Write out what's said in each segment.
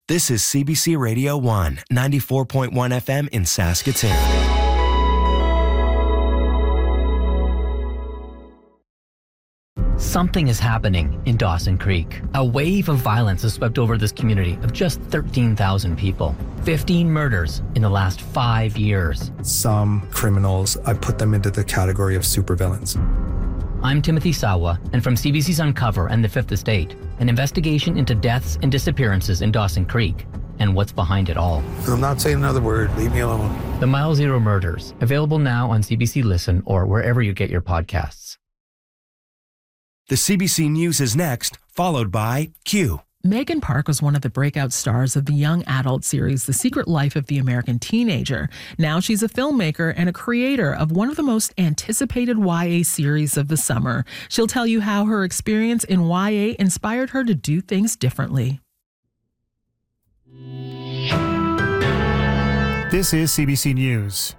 This is CBC Radio 1, 94.1 FM in Saskatoon. Something is happening in Dawson Creek. A wave of violence has swept over this community of just 13,000 people. 15 murders in the last 5 years. Some criminals, I put them into the category of supervillains. I'm Timothy Sawa, and from CBC's Uncover and The Fifth Estate, an investigation into deaths and disappearances in Dawson Creek and what's behind it all. I'm not saying another word. Leave me alone. The Mile Zero Murders, available now on CBC Listen or wherever you get your podcasts. The CBC News is next, followed by Q. Megan Park was one of the breakout stars of the young adult series The Secret Life of the American Teenager. Now she's a filmmaker and a creator of one of the most anticipated YA series of the summer. She'll tell you how her experience in YA inspired her to do things differently. This is CBC News.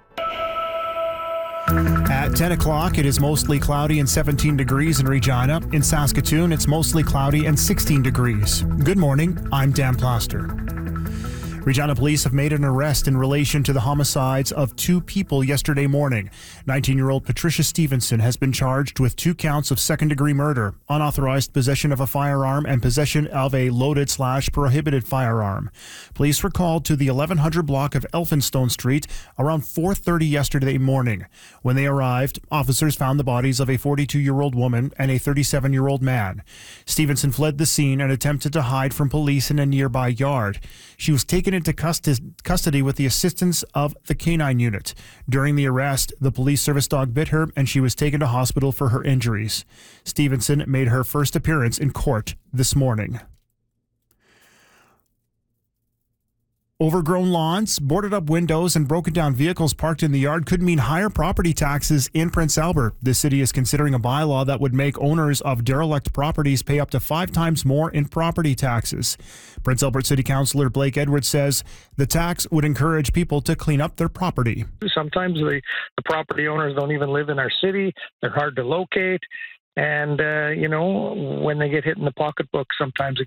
At 10 o'clock, it is mostly cloudy and 17 degrees in Regina. In Saskatoon, it's mostly cloudy and 16 degrees. Good morning, I'm Dan Plaster. Regina police have made an arrest in relation to the homicides of 2 people yesterday morning. 19-year-old Patricia Stevenson has been charged with 2 counts of second-degree murder, unauthorized possession of a firearm, and possession of a loaded/prohibited firearm. Police were called to the 1100 block of Elphinstone Street around 4:30 yesterday morning. When they arrived, officers found the bodies of a 42-year-old woman and a 37-year-old man. Stevenson fled the scene and attempted to hide from police in a nearby yard. She was taken into custody with the assistance of the canine unit. During the arrest, the police service dog bit her and she was taken to hospital for her injuries. Stevenson made her first appearance in court this morning. Overgrown lawns, boarded up windows, and broken down vehicles parked in the yard could mean higher property taxes in Prince Albert. The city is considering a bylaw that would make owners of derelict properties pay up to 5 times more in property taxes. Prince Albert City Councillor Blake Edwards says the tax would encourage people to clean up their property. Sometimes the property owners don't even live in our city. They're hard to locate. And, when they get hit in the pocketbook, sometimes it